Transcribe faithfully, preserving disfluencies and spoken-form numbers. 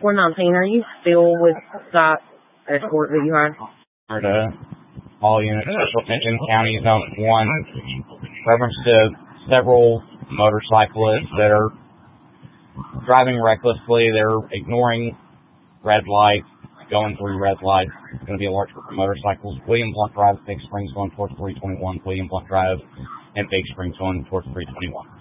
four nineteen, are you still with that escort that you had? To all units, special attention, county zone one, reference to several motorcyclists that are driving recklessly. They're ignoring red lights, going through red lights. It's going to be a large group of motorcycles. William Blunt Drive, Big Springs, going towards three twenty-one. William Blunt Drive and Big Springs, going towards three twenty-one.